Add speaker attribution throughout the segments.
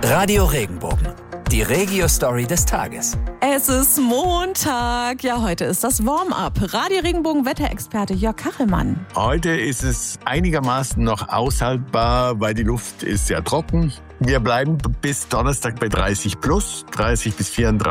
Speaker 1: Radio Regenbogen, die Regio-Story des Tages.
Speaker 2: Es ist Montag. Ja, heute ist das Warm-up. Radio Regenbogen Wetterexperte Jörg Kachelmann.
Speaker 3: Heute ist es einigermaßen noch aushaltbar, weil die Luft ist sehr trocken. Wir bleiben bis Donnerstag bei 30 plus, 30 bis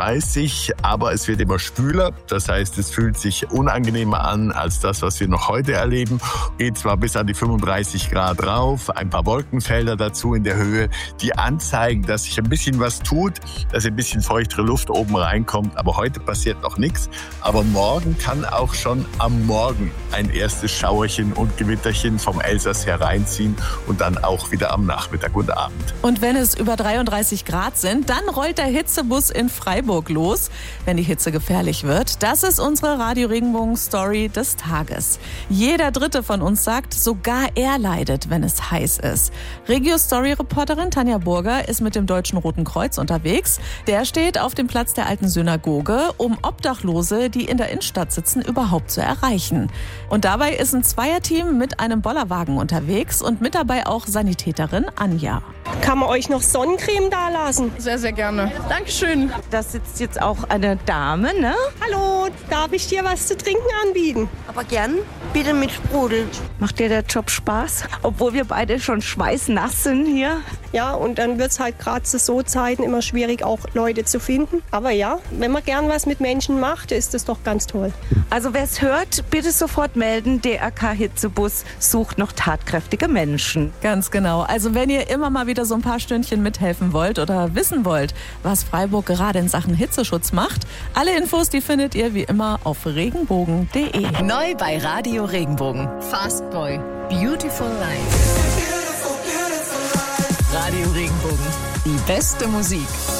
Speaker 3: 34, aber es wird immer schwüler. Das heißt, es fühlt sich unangenehmer an als das, was wir noch heute erleben. Geht zwar bis an die 35 Grad rauf, ein paar Wolkenfelder dazu in der Höhe, die anzeigen, dass sich ein bisschen was tut, dass ein bisschen feuchtere Luft oben reinkommt. Aber heute passiert noch nichts. Aber morgen kann auch schon am Morgen ein erstes Schauerchen und Gewitterchen vom Elsass hereinziehen und dann auch wieder am Nachmittag und Abend.
Speaker 2: Und wenn es über 33 Grad sind, dann rollt der Hitzebus in Freiburg los, wenn die Hitze gefährlich wird. Das ist unsere Radio Regenbogen Story des Tages. Jeder Dritte von uns sagt, sogar er leidet, wenn es heiß ist. Regio-Story-Reporterin Tanja Burger ist mit dem Deutschen Roten Kreuz unterwegs. Der steht auf dem Platz der alten Synagoge, um Obdachlose, die in der Innenstadt sitzen, überhaupt zu erreichen. Und dabei ist ein Zweierteam mit einem Bollerwagen unterwegs und mit dabei auch Sanitäterin Anja.
Speaker 4: Kann man euch noch Sonnencreme da lassen?
Speaker 5: Sehr, sehr gerne. Dankeschön.
Speaker 6: Da sitzt jetzt auch eine Dame, ne?
Speaker 4: Hallo, darf ich dir was zu trinken anbieten?
Speaker 7: Aber gern, bitte mit Sprudel.
Speaker 6: Macht dir der Job Spaß? Obwohl wir beide schon schweißnass sind hier.
Speaker 4: Ja, und dann wird es halt gerade zu so Zeiten immer schwierig, auch Leute zu finden. Aber ja, wenn man gern was mit Menschen macht, ist das doch ganz toll.
Speaker 6: Also wer es hört, bitte sofort melden. DRK Hitzebus sucht noch tatkräftige Menschen.
Speaker 2: Ganz genau. Also wenn ihr immer mal wieder so ein paar Stündchen mithelfen wollt oder wissen wollt, was Freiburg gerade in Sachen Hitzeschutz macht, alle Infos, die findet ihr wie immer auf regenbogen.de.
Speaker 1: Neu bei Radio Regenbogen. Fast Boy. Beautiful Life. Radio Regenbogen. Die beste Musik.